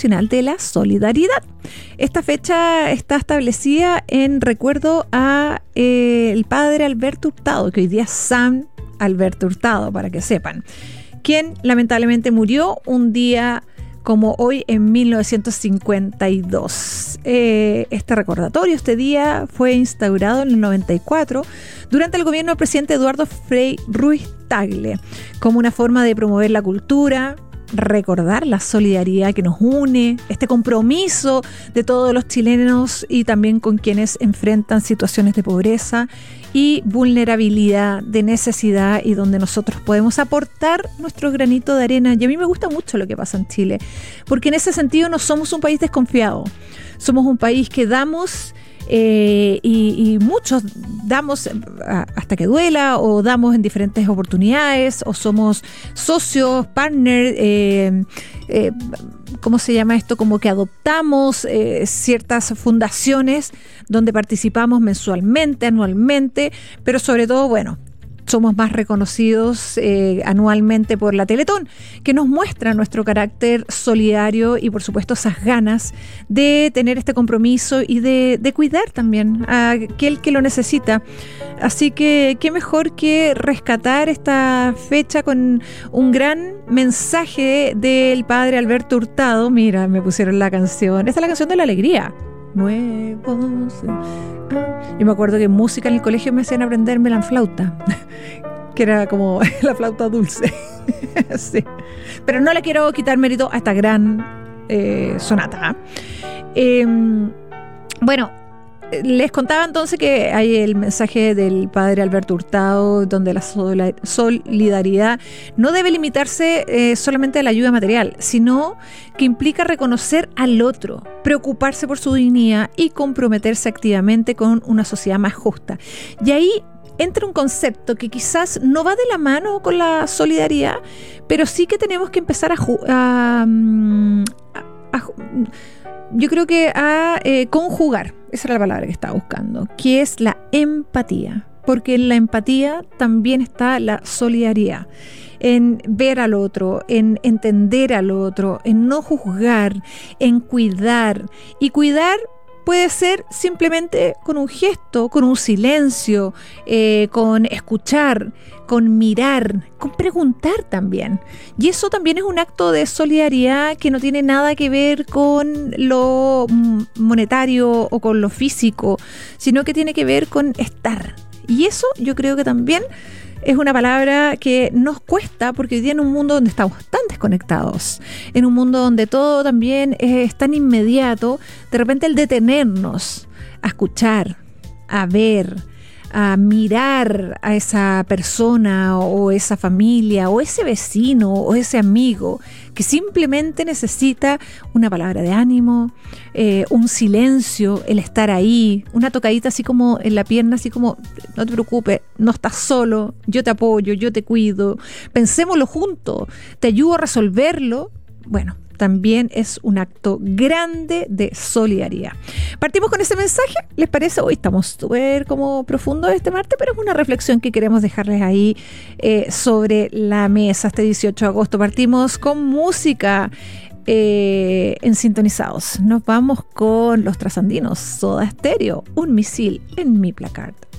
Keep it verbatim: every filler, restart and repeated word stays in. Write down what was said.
Nacional de la Solidaridad. Esta fecha está establecida en recuerdo a eh, el padre Alberto Hurtado, que hoy día es San Alberto Hurtado, para que sepan, quien lamentablemente murió un día como hoy en mil novecientos cincuenta y dos. Eh, este recordatorio, este día, fue instaurado en el noventa y cuatro durante el gobierno del presidente Eduardo Frei Ruiz Tagle, como una forma de promover la cultura, recordar la solidaridad que nos une, este compromiso de todos los chilenos y también con quienes enfrentan situaciones de pobreza y vulnerabilidad, de necesidad, y donde nosotros podemos aportar nuestro granito de arena. Y a mí me gusta mucho lo que pasa en Chile, porque en ese sentido no somos un país desconfiado, somos un país que damos eh, y, y muchos damos hasta que duela, o damos en diferentes oportunidades, o somos socios, partners, eh, eh, ¿cómo se llama esto? Como que adoptamos eh, ciertas fundaciones donde participamos mensualmente, anualmente, pero sobre todo, bueno, somos más reconocidos eh, anualmente por la Teletón, que nos muestra nuestro carácter solidario y, por supuesto, esas ganas de tener este compromiso y de, de cuidar también a aquel que lo necesita. Así que qué mejor que rescatar esta fecha con un gran mensaje del padre Alberto Hurtado. Mira, me pusieron la canción. Esta es la canción de la alegría. Nuevos. Yo me acuerdo que en música en el colegio me hacían aprenderme la flauta, que era como la flauta dulce. Sí. Pero no le quiero quitar mérito a esta gran eh, sonata. Eh, bueno, les contaba entonces que hay el mensaje del padre Alberto Hurtado, donde la solidaridad no debe limitarse eh, solamente a la ayuda material, sino que implica reconocer al otro, preocuparse por su dignidad y comprometerse activamente con una sociedad más justa. Y ahí entra un concepto que quizás no va de la mano con la solidaridad, pero sí que tenemos que empezar a... Ju- a, a, a yo creo que a eh, conjugar, esa era la palabra que estaba buscando, que es la empatía, porque en la empatía también está la solidaridad, en ver al otro, en entender al otro, en no juzgar, en cuidar. Y cuidar puede ser simplemente con un gesto, con un silencio, eh, con escuchar, con mirar, con preguntar también. Y eso también es un acto de solidaridad que no tiene nada que ver con lo monetario o con lo físico, sino que tiene que ver con estar. Y eso yo creo que también es una palabra que nos cuesta, porque hoy día en un mundo donde estamos tan desconectados, en un mundo donde todo también es tan inmediato, de repente el detenernos a escuchar, a ver, a mirar a esa persona o esa familia o ese vecino o ese amigo que simplemente necesita una palabra de ánimo, eh, un silencio, el estar ahí, una tocadita así como en la pierna, así como no te preocupes, no estás solo, yo te apoyo, yo te cuido, pensémoslo juntos, te ayudo a resolverlo. Bueno, también es un acto grande de solidaridad. Partimos con ese mensaje, ¿les parece? Hoy estamos súper como profundos este martes, pero es una reflexión que queremos dejarles ahí eh, sobre la mesa este dieciocho de agosto. Partimos con música eh, en Sintonizados. Nos vamos con los Trasandinos, Soda Stereo, Un misil en mi placard.